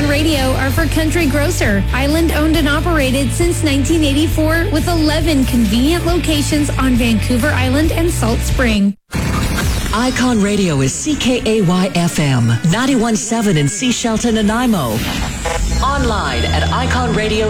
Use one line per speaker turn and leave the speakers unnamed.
Radio are for Country Grocer, island owned and operated since 1984 with 11 convenient locations on Vancouver Island and Salt Spring.
Icon Radio is CKAY-FM, 91.7 in Sea Shelton, Nanaimo. Online at iconradio.ca.